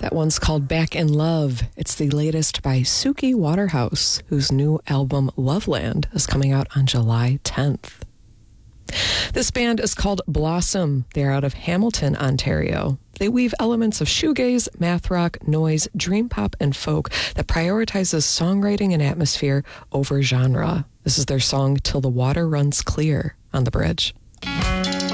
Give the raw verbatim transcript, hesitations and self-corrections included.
That one's called Back in Love. It's the latest by Suki Waterhouse, whose new album Loveland is coming out on July tenth. This band is called Blossom. They're out of Hamilton, Ontario. They weave elements of shoegaze, math rock, noise, dream pop, and folk that prioritizes songwriting and atmosphere over genre. This is their song Till the Water Runs Clear on The Bridge.